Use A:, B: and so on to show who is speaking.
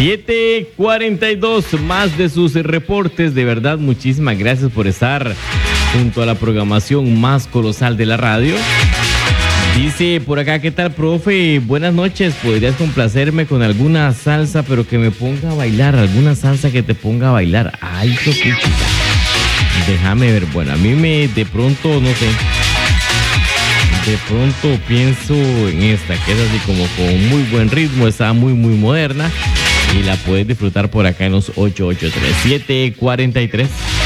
A: 7:42 más de sus reportes. De verdad, muchísimas gracias por estar junto a la programación más colosal de la radio. Dice por acá, ¿qué tal, profe? Buenas noches, ¿podrías complacerme con alguna salsa, pero que me ponga a bailar? ¿Alguna salsa que te ponga a bailar? Ay, qué chica. Déjame ver, bueno, a mí de pronto, no sé, de pronto pienso en esta, que es así como con muy buen ritmo, está muy moderna y la puedes disfrutar por acá en los 883-743.